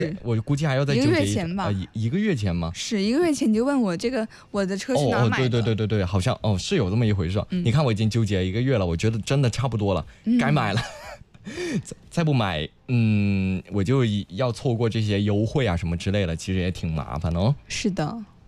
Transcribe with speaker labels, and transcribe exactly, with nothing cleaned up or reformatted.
Speaker 1: 我估计还要再纠
Speaker 2: 一个
Speaker 1: 结
Speaker 2: 月前吧、
Speaker 1: 呃、一, 一个月前吗？
Speaker 2: 是一个月前你就问我这个我的车是哪买的。
Speaker 1: 哦哦，对对对对对，好像哦是有这么一回事、嗯、你看我已经纠结一个月了，我觉得真的差不多了、嗯、该买了再, 再不买嗯我就要错过这些优惠啊什么之类的，其实也挺麻烦哦。
Speaker 2: 是的。